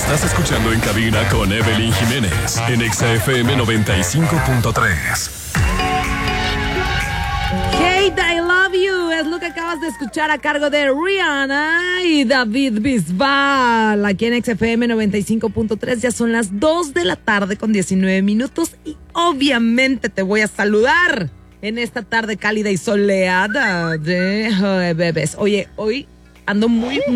Estás escuchando En Cabina con Evelyn Jiménez en Exa FM 95.3. Hate, I Love You es lo que acabas de escuchar a cargo de Rihanna y David Bisbal aquí en XFM 95.3. Ya son las 2 de la tarde con 19 minutos y obviamente te voy a saludar en esta tarde cálida y soleada de bebés. Oye, hoy ando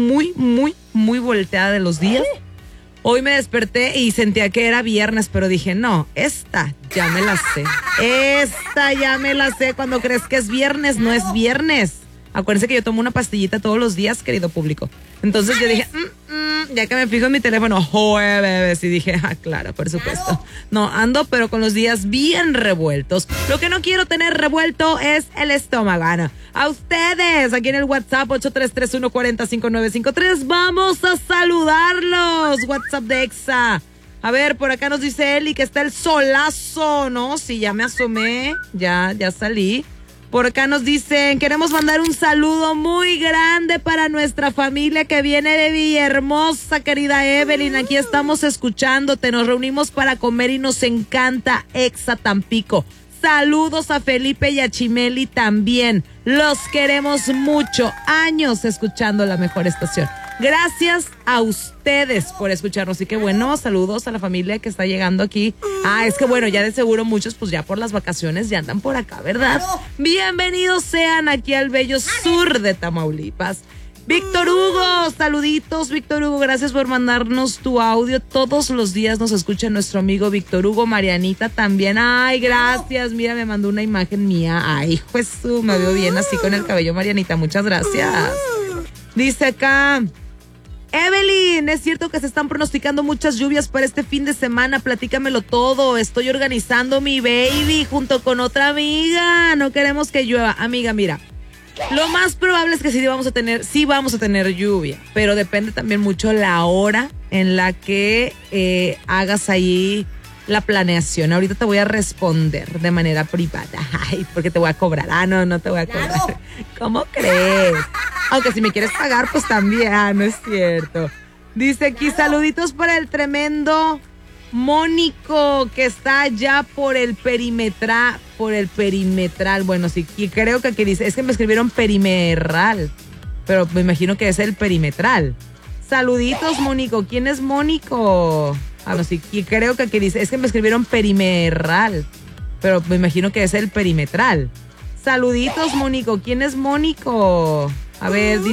muy volteada de los días. Hoy me desperté y sentía que era viernes, pero dije, no, esta ya me la sé. Esta ya me la sé. Cuando crees que es viernes, no es viernes. Acuérdense que yo tomo una pastillita todos los días, querido público. Entonces yo dije, ya que me fijo en mi teléfono, jueves, y dije, claro, por supuesto. No, ando pero con los días bien revueltos. Lo que no quiero tener revuelto es el estómago. Ana. A ustedes, aquí en el WhatsApp 8331405953, vamos a saludarlos. WhatsApp de Exa. A ver, por acá nos dice Eli que está el solazo, ¿no? Sí, ya me asomé, ya salí. Por acá nos dicen, queremos mandar un saludo muy grande para nuestra familia que viene de Villahermosa, querida Evelyn. Aquí estamos escuchándote, nos reunimos para comer y nos encanta Exa Tampico. Saludos a Felipe y a Chimeli también. Los queremos mucho. Años escuchando la mejor estación. Gracias a ustedes por escucharnos. Y qué bueno, saludos a la familia que está llegando aquí. Es que bueno, ya de seguro muchos pues ya por las vacaciones ya andan por acá, ¿verdad? Bienvenidos sean aquí al bello sur de Tamaulipas. Víctor Hugo, saluditos, Víctor Hugo, gracias por mandarnos tu audio. Todos los días nos escucha nuestro amigo Víctor Hugo. Marianita también, ay, gracias, mira, me mandó una imagen mía. Ay, Jesús, me veo bien así con el cabello, Marianita, muchas gracias. Dice acá, Evelyn, es cierto que se están pronosticando muchas lluvias para este fin de semana, platícamelo todo. Estoy organizando mi baby junto con otra amiga, no queremos que llueva. Amiga, mira, lo más probable es que sí vamos a tener lluvia, pero depende también mucho la hora en la que hagas ahí la planeación. Ahorita te voy a responder de manera privada. Ay, porque te voy a cobrar. No te voy a cobrar. Claro. ¿Cómo crees? Aunque si me quieres pagar, pues también. No es cierto. Dice aquí, saluditos para el tremendo Mónico, que está allá por el perimetral. Bueno, sí, y creo que aquí dice, es que me escribieron perimetral, pero me imagino que es el perimetral. Saluditos, Mónico. ¿Quién es Mónico? No, sí, y creo que aquí dice, es que me escribieron perimetral, pero me imagino que es el perimetral. Saluditos, Mónico. ¿Quién es Mónico? A ver, dice